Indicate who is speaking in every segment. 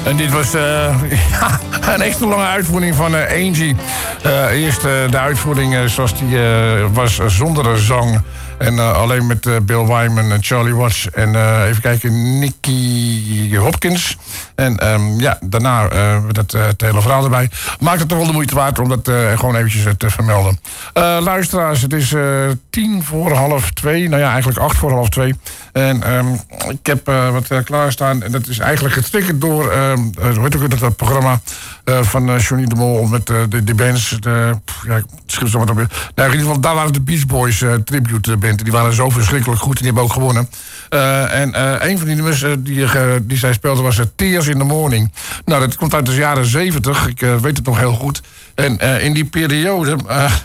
Speaker 1: En dit was een extra lange uitvoering van Angie. Eerst de uitvoering zoals die was zonder zang. En alleen met Bill Wyman, Charlie Watts en even kijken, Nicky Hopkins. En daarna het hele verhaal erbij. Maakt het toch wel de moeite waard om dat gewoon eventjes te vermelden. Luisteraars, het is 2:50. Nou ja, eigenlijk 2:08. En ik heb wat klaarstaan. En dat is eigenlijk getriggerd door dat programma van Johnny de Mol met de bands. Ik schrijf zo wat op. Nou, in ieder geval, daar waren de Beach Boys tribute band. Die waren zo verschrikkelijk goed en die hebben ook gewonnen. En een van die nummers die zij speelde was Tears in the Morning. Nou, dat komt uit de jaren 70. Ik weet het nog heel goed. En in die periode...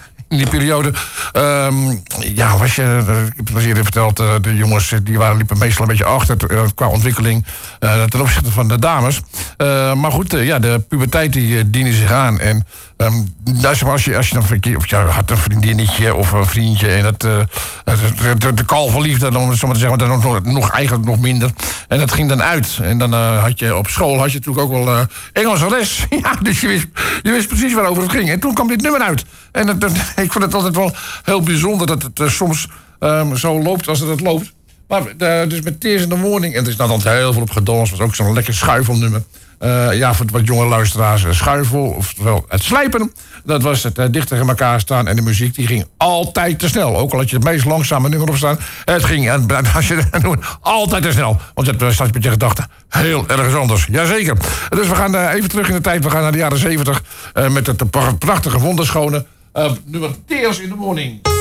Speaker 1: was je, ik heb het al eerder verteld, de jongens die liepen meestal een beetje achter qua ontwikkeling ten opzichte van de dames. Maar goed, de puberteit die diende zich aan. En als je dan of je had een vriendinnetje of een vriendje en de kal van liefde, dan te zeggen, dan nog eigenlijk nog minder. En dat ging dan uit. En dan had je op school natuurlijk ook wel Engelse les. Ja, dus je wist precies waarover het ging. En toen kwam dit nummer uit. En ik vond het altijd wel heel bijzonder dat het soms zo loopt als het loopt. Maar dus met Tears in the Morning, en er is dan heel veel op gedanst, was ook zo'n lekker schuifelnummer. Voor wat jonge luisteraars, schuifel, oftewel het slijpen. Dat was het dicht tegen elkaar staan. En de muziek die ging altijd te snel. Ook al had je het meest langzame nummer op staan. Het ging, als je dat doet, altijd te snel. Want je hebt straks met je gedachten heel ergens anders. Jazeker. Dus we gaan even terug in de tijd. We gaan naar de jaren 70. Met het prachtige wonderschone nummer Tears in the Morning.